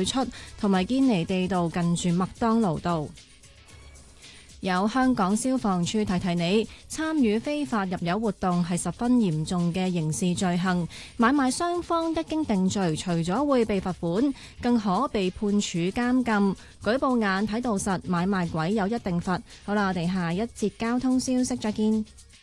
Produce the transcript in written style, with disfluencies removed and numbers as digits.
對出同埋堅尼地道近住麥當勞道。有香港消防處提提你，參與非法入油活動係十分嚴重嘅刑事罪行。買賣雙方一經定罪，除咗會被罰款，更可被判處監禁。舉報眼睇到實，買賣鬼有一定罰。好啦，我哋下一節交通消息再見。